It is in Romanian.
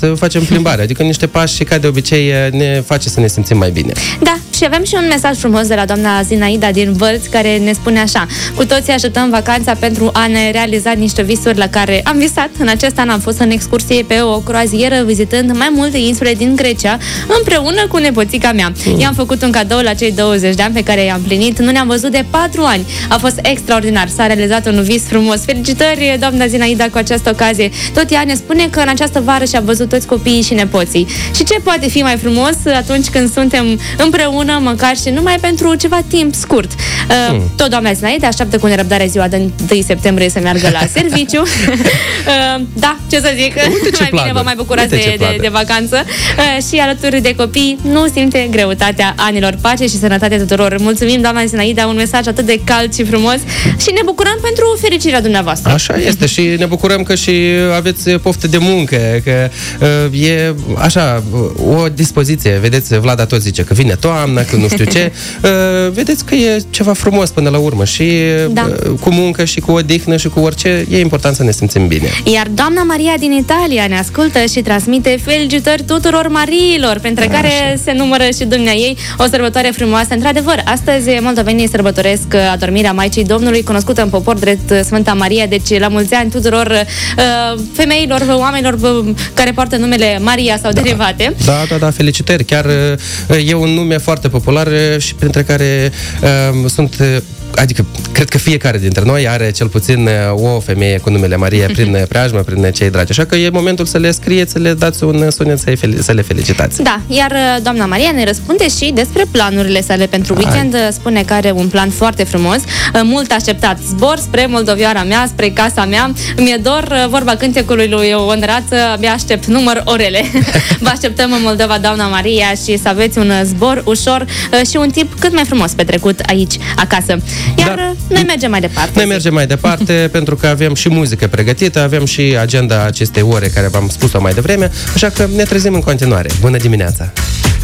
să facem plimbare. Adică niște pași, ca de obicei, ne face să ne simțim mai bine. Da, și avem și un mesaj frumos de la doamna Zinaida din Vălți, care ne spune așa: cu toții așteptăm vacanța pentru a ne realiza niște visuri la care am visat. În acest an am fost în excursie pe o croazieră, vizitând mai multe insule din Grecia, împreună cu nepoțica mea. I-am făcut un cadou la cei 20 de ani pe care i-am plinit. Nu ne-am văzut de 4 ani. A fost extraordinar. S-a realizat un vis frumos. Felicitări, doamna Zinaida, cu această ocazie. Tot ea ne spune că în această vară și-a văzut toți copiii și nepoții. Și ce poate fi mai frumos atunci când suntem împreună, măcar și numai pentru ceva timp scurt. Tot doamna Zinaida așteaptă cu nerăbdare ziua de 1 septembrie să meargă la serviciu. Da, ce să zic, mai bine vă mai bucurați de vacanță. Și alături de copii nu simte greutatea anilor. Pace și sănătate tuturor. Mulțumim, doamna Zinaida, un mesaj atât de cald și frumos și ne bucurăm pentru fericirea dumneavoastră. Așa este și ne bucurăm că și aveți poftă de muncă, că e așa o dispoziție. Vedeți, Vlada tot zice că vine toamna, că nu știu ce. Vedeți că e ceva frumos până la urmă și cu muncă și cu odihnă și cu orice, e important să ne simțim bine. Iar doamna Maria din Italia ne ascultă și transmite felicitări tuturor Mariilor, printre care se numără și dumneaei. O sărbătoare frumoasă. Într-adevăr, astăzi moldovenii sărbătoresc adormirea Maicii Domnului, cunoscută în popor drept Sfânta Maria. Deci la mulți ani tuturor femeilor, oamenilor care poartă numele Maria sau derivate. Da, felicitări. Chiar e un nume foarte popular și printre care sunt... Adică, cred că fiecare dintre noi are cel puțin o femeie cu numele Maria prin preajmă, prin cei dragi. Așa că e momentul să le scrieți, să le dați un sunet, să le felicitați. Da, iar doamna Maria ne răspunde și despre planurile sale pentru weekend. Spune că are un plan foarte frumos, mult așteptat. Zbor spre Moldovioara mea, spre casa mea. Mi-e dor, vorba cântecului lui Ondrat, abia aștept număr orele. Vă așteptăm în Moldova, doamna Maria, și să aveți un zbor ușor și un timp cât mai frumos petrecut aici, acasă. Iar noi mergem mai departe. Noi mergem mai departe pentru că avem și muzică pregătită, avem și agenda acestei ore care v-am spus-o mai devreme, așa că ne trezim în continuare. Bună dimineața!